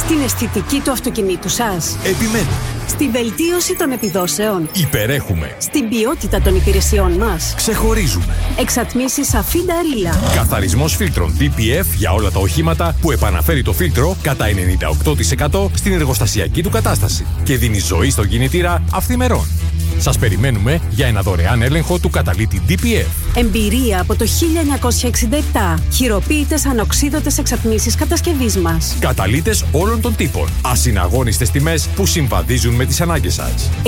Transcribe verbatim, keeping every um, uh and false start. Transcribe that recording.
την αισθητική του αυτοκινήτου σας? Επιμένουμε. Στη βελτίωση των επιδόσεων. Υπερέχουμε. Στην ποιότητα των υπηρεσιών μας. Ξεχωρίζουμε. Εξατμίσεις Αφίντα Ρίλα. Καθαρισμός φίλτρων ντι πι εφ για όλα τα οχήματα που επαναφέρει το φίλτρο κατά ενενήντα οκτώ τοις εκατό στην εργοστασιακή του κατάσταση και δίνει ζωή στον κινητήρα αυθημερών. Σας περιμένουμε για ένα δωρεάν έλεγχο του καταλύτη ντι πι εφ. Εμπειρία από το χίλια εννιακόσια εξήντα επτά. Χειροποίητες ανοξίδωτες εξατμίσεις κατασκευής μας. Καταλύτες όλων των τύπων. Ασυναγώνιστες τιμές που συμβαδίζουν με τις ανάγκες σας.